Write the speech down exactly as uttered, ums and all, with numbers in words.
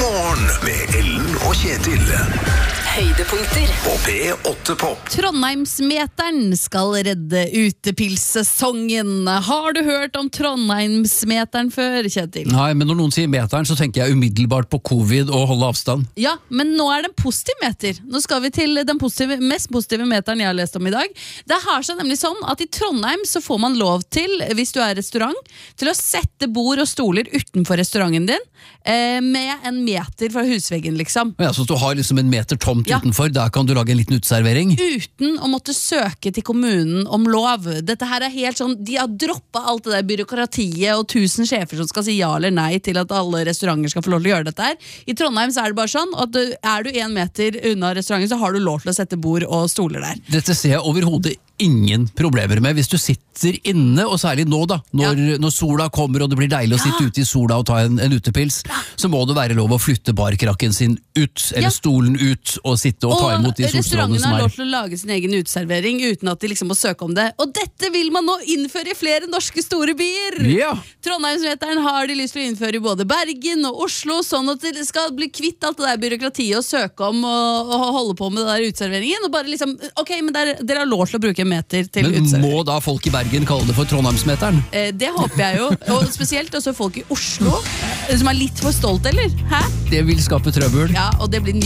morgen med Ellen og Kjetil. Høydepunkter På P åtte Pop. Trondheimsmeteren skal redde utepilssesongen. Har du hørt om Trondheimsmeteren før, Kjetil? Nei, men når noen sier meteren, så tenker jeg umiddelbart på covid og holde avstand. Ja, men nå er det en positiv meter. Nå skal vi til den positive, mest positive meteren jeg har lest om i dag. Det har seg nemlig sånn at i Trondheim så får man lov til, hvis du er restaurant, til å sette bord og stoler utenfor restauranten din, eh, med en meter fra husveggen, liksom. Ja, så du har liksom en meter tomt Ja. utenfor, der kan du lage en liten uteservering. Uten å måtte søke til kommunen om lov. Dette her er helt sånn, de har droppet alt det der byråkratiet og tusen sjefer som skal si ja eller nei til at alle restauranter skal få lov til å gjøre dette her. I Trondheim så er det bare sånn at du, er du en meter unna restauranten, så har du lov til å sette bord og stoler der. Dette ser jeg overhodet ingen problemer med. Hvis du sitter inne, og særlig nå da, når, Ja. når sola kommer og det blir deilig å Ja. sitte ute i sola og ta en, en utepils, så må det være lov å flytte barkrakken sin ut, eller Ja. stolen ut, og sitte og, ta imot de solstrålene restaurantene som har er. lov til å lage sin egen uteservering uten at de liksom må søke om det. Og dette vil man nå innføre i flere norske store byer! Ja. Trondheimsmeteren har de lyst til å innføre i både Bergen og Oslo, sånn at de skal bli kvitt alt det der byråkratiet og søke om og, og holde på med det der uteserveringen. Og bare liksom, ok, men der, dere har lov til å bruke en meter til Men uteservering. må da folk i Bergen kalle det for Trondheimsmeteren? Eh, det håper jeg jo, og spesielt også folk i Oslo, eh, som er litt for stolt, eller? Hæ? Det vil skape trøbbel. Ja, og det blir